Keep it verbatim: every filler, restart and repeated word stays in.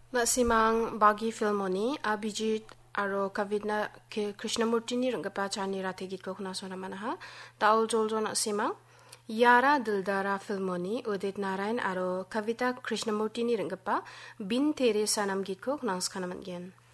Nasimang bagi filmoni Abhijit aro Kavitna Krishnamurti ni rangkapa chani rathegit ko khuna sona manaha taul joljo nasimang Yara Dildara filmoni Udit Narayan aro Kavita Krishnamurti ni rangkapa bin tere sanam git ko khuna skana man gen